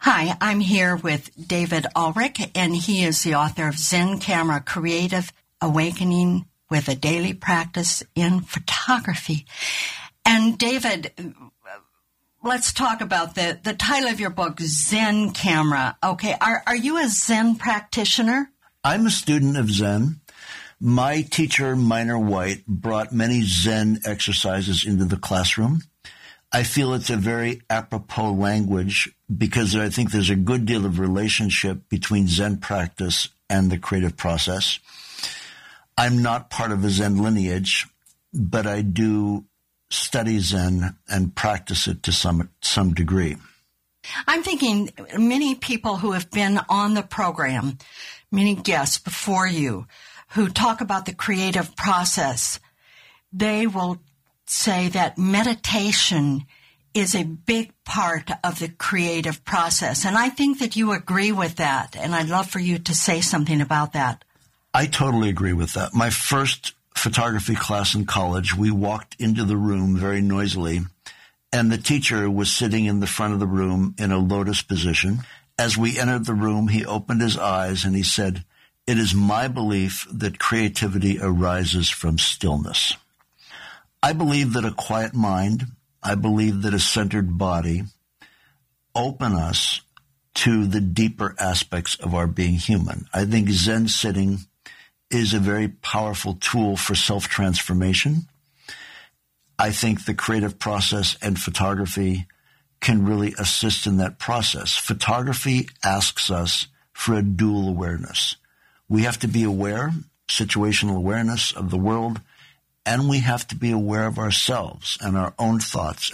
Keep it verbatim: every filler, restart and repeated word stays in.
Hi, I'm here with David Ulrich, and he is the author of Zen Camera, Creative Awakening with a Daily Practice in Photography. And David, let's talk about the, the title of your book, Zen Camera. Okay, are, are you a Zen practitioner? I'm a student of Zen. My teacher, Minor White, brought many Zen exercises into the classroom. I feel it's a very apropos language because I think there's a good deal of relationship between Zen practice and the creative process. I'm not part of a Zen lineage, but I do study Zen and practice it to some some degree. I'm thinking many people who have been on the program, many guests before you, who talk about the creative process, they will say that meditation is a big part of the creative process. And I think that you agree with that, and I'd love for you to say something about that. I totally agree with that. My first photography class in college, we walked into the room very noisily, and the teacher was sitting in the front of the room in a lotus position. As we entered the room, he opened his eyes and he said, "It is my belief that creativity arises from stillness." I believe that a quiet mind, I believe that a centered body open us to the deeper aspects of our being human. I think Zen sitting is a very powerful tool for self-transformation. I think the creative process and photography can really assist in that process. Photography asks us for a dual awareness. We have to be aware, situational awareness of the world, and we have to be aware of ourselves and our own thoughts